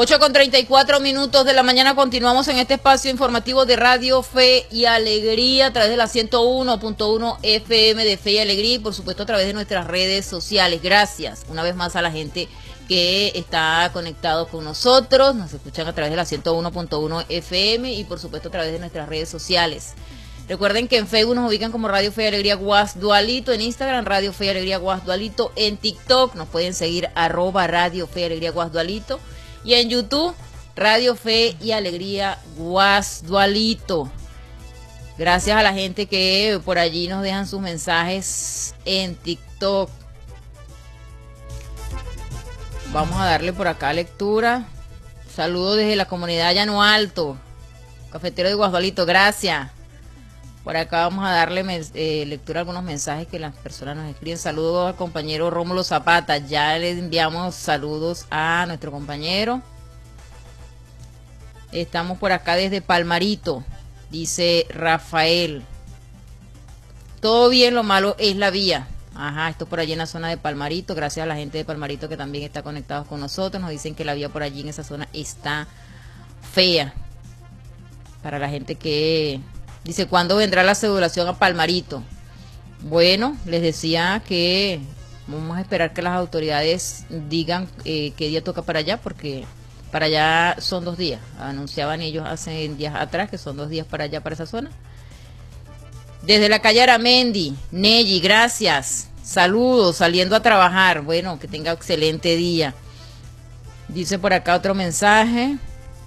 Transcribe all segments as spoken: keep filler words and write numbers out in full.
ocho con treinta y cuatro minutos de la mañana, continuamos en este espacio informativo de Radio Fe y Alegría a través de la ciento uno punto uno F M de Fe y Alegría y por supuesto a través de nuestras redes sociales. Gracias una vez más a la gente que está conectado con nosotros, nos escuchan a través de la ciento uno punto uno F M y por supuesto a través de nuestras redes sociales. Recuerden que en Facebook nos ubican como Radio Fe y Alegría Guasdualito, en Instagram Radio Fe y Alegría Guasdualito, en TikTok nos pueden seguir arroba Radio Fe y Alegría Guasdualito y en YouTube Radio Fe y Alegría Guasdualito. Gracias a la gente que por allí nos dejan sus mensajes en TikTok. Vamos a darle por acá lectura. Saludos desde la comunidad Llano Alto, cafetero de Guasdualito, gracias. Por acá vamos a darle eh, lectura a algunos mensajes que las personas nos escriben. Saludos al compañero Rómulo Zapata. Ya le enviamos saludos a nuestro compañero. Estamos por acá desde Palmarito, dice Rafael. Todo bien, lo malo es la vía. Ajá, esto por allí en la zona de Palmarito. Gracias a la gente de Palmarito que también está conectados con nosotros. Nos dicen que la vía por allí en esa zona está fea. Para la gente que... Dice, ¿cuándo vendrá la cedulación a Palmarito? Bueno, les decía que vamos a esperar que las autoridades digan eh, qué día toca para allá, porque para allá son dos días. Anunciaban ellos hace días atrás que son dos días para allá, para esa zona. Desde la calle Aramendi, Nelly, gracias. Saludos, saliendo a trabajar. Bueno, que tenga excelente día. Dice por acá otro mensaje.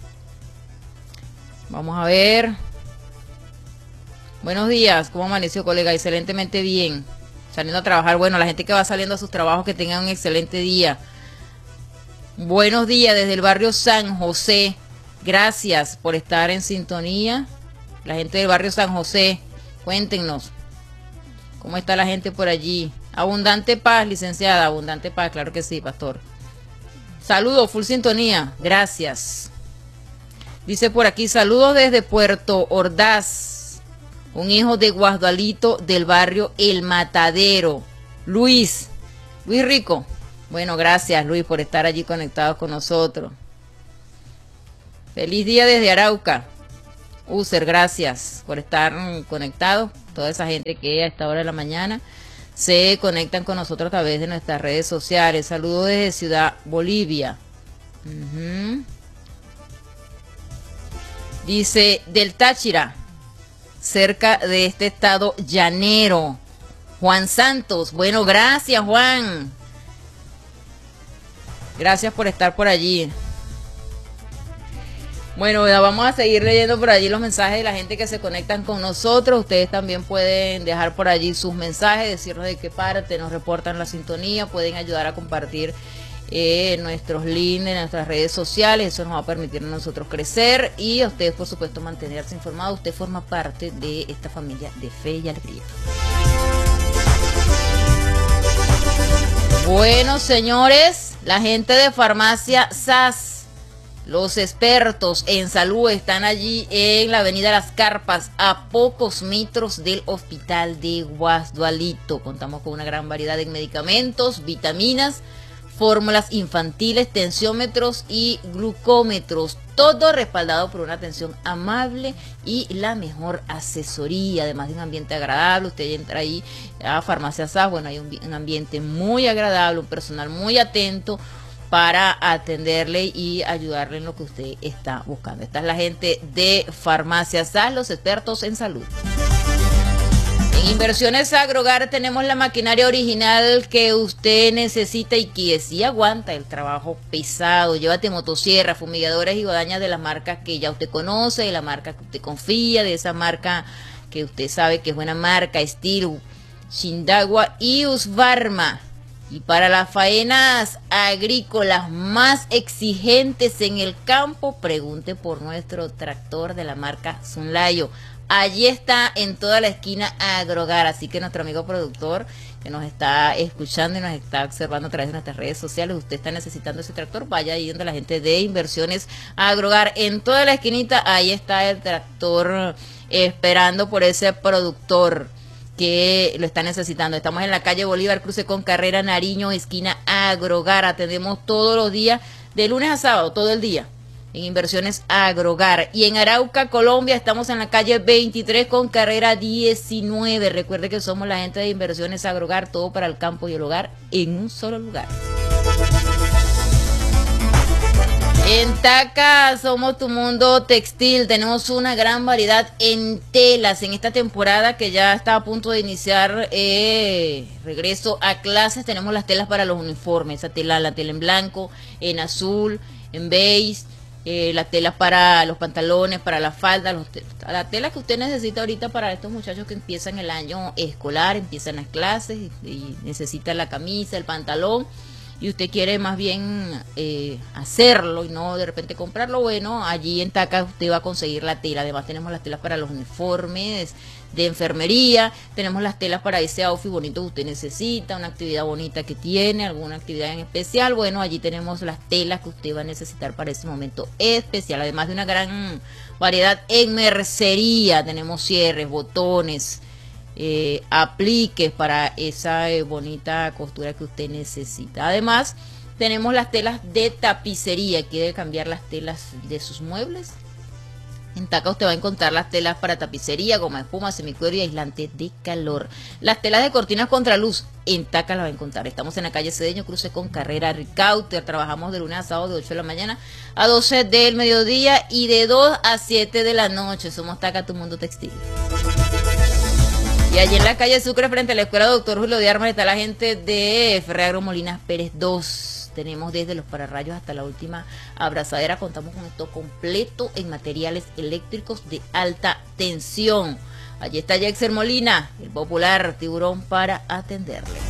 Vamos a ver. Buenos días, ¿cómo amaneció, colega? Excelentemente bien. Saliendo a trabajar. Bueno, la gente que va saliendo a sus trabajos, que tengan un excelente día. Buenos días desde el barrio San José. Gracias por estar en sintonía. La gente del barrio San José, cuéntenos cómo está la gente por allí. Abundante paz, licenciada. Abundante paz, claro que sí, pastor. Saludos, full sintonía. Gracias. Dice por aquí, saludos desde Puerto Ordaz. Un hijo de Guasdualito del barrio El Matadero. Luis. Luis Rico. Bueno, gracias Luis por estar allí conectados con nosotros. Feliz día desde Arauca. User, gracias por estar conectados. Toda esa gente que a esta hora de la mañana se conectan con nosotros a través de nuestras redes sociales. Saludos desde Ciudad Bolivia. Uh-huh. Dice, del Táchira, cerca de este estado llanero. Juan Santos. Bueno, gracias Juan. Gracias por estar por allí. Bueno, vamos a seguir leyendo por allí los mensajes de la gente que se conectan con nosotros. Ustedes también pueden dejar por allí sus mensajes, decirnos de qué parte nos reportan la sintonía. Pueden ayudar a compartir eh, nuestros links en nuestras redes sociales. Eso nos va a permitir a nosotros crecer y a ustedes, por supuesto, mantenerse informados. Usted forma parte de esta familia de Fe y Alegría. Bueno, señores, la gente de Farmacia S A S, los expertos en salud, están allí en la avenida Las Carpas, a pocos metros del hospital de Guasdualito. Contamos con una gran variedad de medicamentos, vitaminas, fórmulas infantiles, tensiómetros y glucómetros. Todo respaldado por una atención amable y la mejor asesoría, además de un ambiente agradable. Usted entra ahí a Farmacia S A S, bueno, hay un, un ambiente muy agradable, un personal muy atento para atenderle y ayudarle en lo que usted está buscando. Esta es la gente de Farmacia S A S, los expertos en salud. En Inversiones Agrogar tenemos la maquinaria original que usted necesita y que sí aguanta el trabajo pesado. Llévate motosierras, fumigadores y guadañas de las marcas que ya usted conoce, de la marca que usted confía, de esa marca que usted sabe que es buena marca, Steel, Shindagua y Husqvarna. Y para las faenas agrícolas más exigentes en el campo, pregunte por nuestro tractor de la marca Sunlayo. Allí está en toda la esquina Agrogar, así que nuestro amigo productor que nos está escuchando y nos está observando a través de nuestras redes sociales, usted está necesitando ese tractor, vaya yendo a la gente de Inversiones Agrogar. En toda la esquinita, ahí está el tractor esperando por ese productor. que lo están necesitando. Estamos en la calle Bolívar, cruce con Carrera Nariño, esquina Agrogar. Atendemos todos los días, de lunes a sábado, todo el día, en Inversiones Agrogar. Y en Arauca, Colombia, estamos en la calle veintitrés con Carrera diecinueve. Recuerde que somos la gente de Inversiones Agrogar, todo para el campo y el hogar en un solo lugar. En Taca somos tu mundo textil, tenemos una gran variedad en telas en esta temporada que ya está a punto de iniciar eh, regreso a clases. Tenemos las telas para los uniformes, esa tela, la tela en blanco, en azul, en beige, eh, las telas para los pantalones, para la falda, los la tela que usted necesita ahorita para estos muchachos que empiezan el año escolar, empiezan las clases y, y necesitan la camisa, el pantalón. Y usted quiere más bien eh, hacerlo y no de repente comprarlo, bueno, allí en Taca usted va a conseguir la tela. Además tenemos las telas para los uniformes de enfermería, tenemos las telas para ese outfit bonito que usted necesita, una actividad bonita que tiene, alguna actividad en especial. Bueno, allí tenemos las telas que usted va a necesitar para ese momento especial. Además de una gran variedad en mercería, tenemos cierres, botones, Eh, apliques para esa eh, bonita costura que usted necesita. Además tenemos las telas de tapicería. Quiere cambiar las telas de sus muebles, en Taca usted va a encontrar las telas para tapicería, goma espuma, semicuero y aislante de calor. Las telas de cortinas contra luz, en Taca las va a encontrar. Estamos en la calle Cedeño, cruce con Carrera Ricauter. Trabajamos de lunes a sábado de ocho de la mañana a doce del mediodía y de dos a siete de la noche. Somos Taca, tu mundo textil. Y allí en la calle Sucre, frente a la escuela Doctor Julio de Armas, está la gente de Ferreagro Molinas Pérez dos. Tenemos desde los pararrayos hasta la última abrazadera. Contamos con esto completo en materiales eléctricos de alta tensión. Allí está Jaxer Molina, el popular tiburón, para atenderle.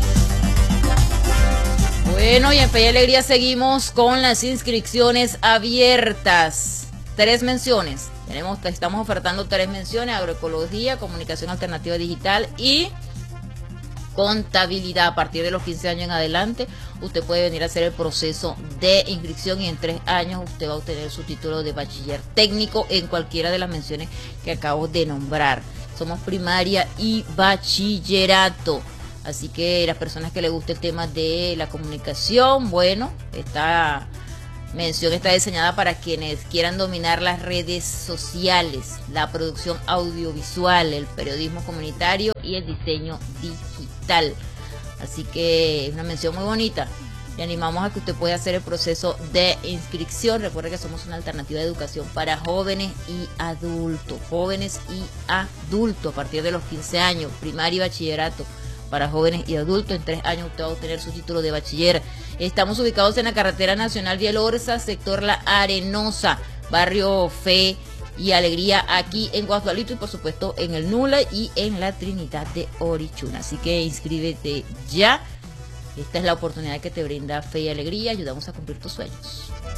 Bueno, y en Fe y Alegría seguimos con las inscripciones abiertas. Tres menciones. Tenemos, estamos ofertando tres menciones: agroecología, comunicación alternativa digital y contabilidad. A partir de los quince años en adelante, usted puede venir a hacer el proceso de inscripción y en tres años usted va a obtener su título de bachiller técnico en cualquiera de las menciones que acabo de nombrar. Somos primaria y bachillerato. Así que las personas que les guste el tema de la comunicación, bueno, esta mención está diseñada para quienes quieran dominar las redes sociales, la producción audiovisual, el periodismo comunitario y el diseño digital. Así que es una mención muy bonita. Le animamos a que usted pueda hacer el proceso de inscripción. Recuerde que somos una alternativa de educación para jóvenes y adultos. Jóvenes y adultos a partir de los quince años, primaria y bachillerato. Para jóvenes y adultos, en tres años usted va a obtener su título de bachiller. Estamos ubicados en la carretera nacional Vía Elorza, sector La Arenosa, barrio Fe y Alegría, aquí en Guasdualito, y por supuesto en el Nula y en la Trinidad de Orichuna. Así que inscríbete ya. Esta es la oportunidad que te brinda Fe y Alegría. Ayudamos a cumplir tus sueños.